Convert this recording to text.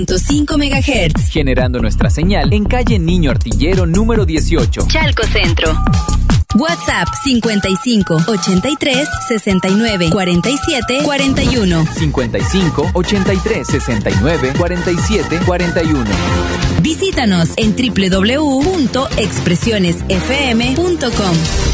5 MHz. Generando nuestra señal en calle Niño Artillero número 18, Chalco Centro. WhatsApp 55 83 69 47 41. 55 83 69 47 41. Visítanos en www.expresionesfm.com.